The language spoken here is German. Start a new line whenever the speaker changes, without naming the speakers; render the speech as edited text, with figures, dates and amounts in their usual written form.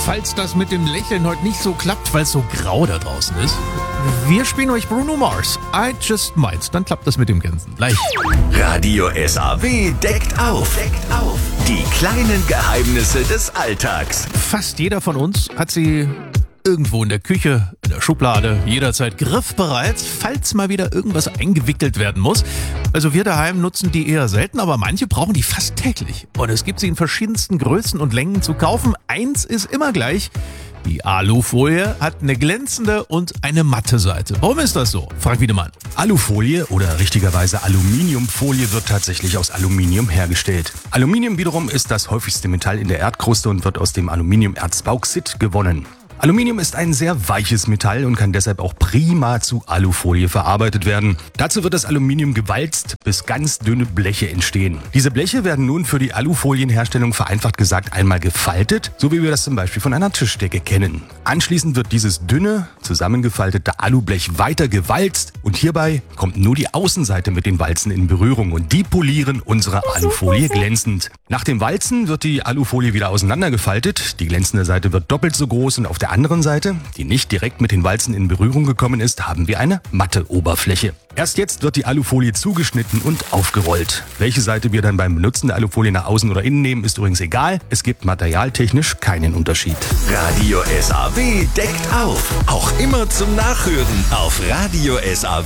falls das mit dem Lächeln heute nicht so klappt, weil es so grau da draußen ist. Wir spielen euch Bruno Mars, I Just Might. Dann klappt das mit dem Grinsen. Gleich.
Radio SAW deckt auf. Die kleinen Geheimnisse des Alltags.
Fast jeder von uns hat sie irgendwo in der Küche, in der Schublade, jederzeit griffbereit, falls mal wieder irgendwas eingewickelt werden muss. Also wir daheim nutzen die eher selten, aber manche brauchen die fast täglich. Und es gibt sie in verschiedensten Größen und Längen zu kaufen. Eins ist immer gleich: die Alufolie hat eine glänzende und eine matte Seite. Warum ist das so? Frank Wiedemann.
Alufolie oder richtigerweise Aluminiumfolie wird tatsächlich aus Aluminium hergestellt. Aluminium wiederum ist das häufigste Metall in der Erdkruste und wird aus dem Aluminiumerz Bauxit gewonnen. Aluminium ist ein sehr weiches Metall und kann deshalb auch prima zu Alufolie verarbeitet werden. Dazu wird das Aluminium gewalzt, bis ganz dünne Bleche entstehen. Diese Bleche werden nun für die Alufolienherstellung vereinfacht gesagt einmal gefaltet, so wie wir das zum Beispiel von einer Tischdecke kennen. Anschließend wird dieses dünne, zusammengefaltete Alublech weiter gewalzt und hierbei kommt nur die Außenseite mit den Walzen in Berührung und die polieren unsere Alufolie glänzend. Nach dem Walzen wird die Alufolie wieder auseinandergefaltet, die glänzende Seite wird doppelt so groß und auf der anderen Seite, die nicht direkt mit den Walzen in Berührung gekommen ist, haben wir eine matte Oberfläche. Erst jetzt wird die Alufolie zugeschnitten und aufgerollt. Welche Seite wir dann beim Benutzen der Alufolie nach außen oder innen nehmen, ist übrigens egal. Es gibt materialtechnisch keinen Unterschied.
Radio SAW deckt auf. Auch immer zum Nachhören auf radiosaw.de.